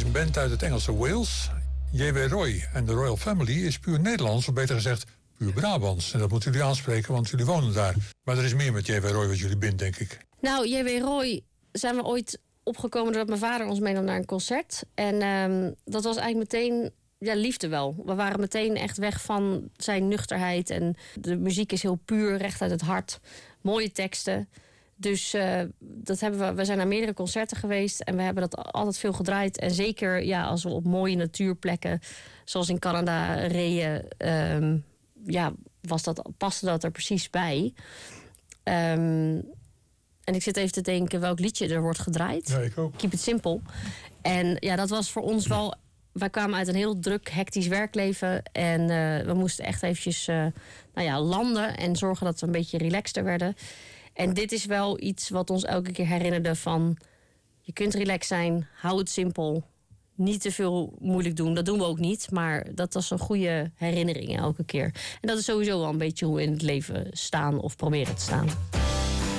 Een band uit het Engelse Wales. J.W. Roy en de Royal Family is puur Nederlands, of beter gezegd puur Brabants. En dat moeten jullie aanspreken, want jullie wonen daar. Maar er is meer met J.W. Roy wat jullie bindt, denk ik. Nou, J.W. Roy zijn we ooit opgekomen doordat mijn vader ons meenam naar een concert. En dat was eigenlijk meteen liefde wel. We waren meteen echt weg van zijn nuchterheid. En de muziek is heel puur, recht uit het hart. Mooie teksten. Dus we zijn naar meerdere concerten geweest. En we hebben dat altijd veel gedraaid. En zeker als we op mooie natuurplekken, zoals in Canada, reden, paste dat er precies bij. En ik zit even te denken welk liedje er wordt gedraaid. Ja, ik ook. Keep it simple. En dat was voor ons wel. Wij kwamen uit een heel druk, hectisch werkleven. En we moesten echt eventjes landen en zorgen dat we een beetje relaxter werden. En dit is wel iets wat ons elke keer herinnerde van, je kunt relaxed zijn, hou het simpel. Niet te veel moeilijk doen, dat doen we ook niet. Maar dat was een goede herinnering elke keer. En dat is sowieso wel een beetje hoe we in het leven staan of proberen te staan.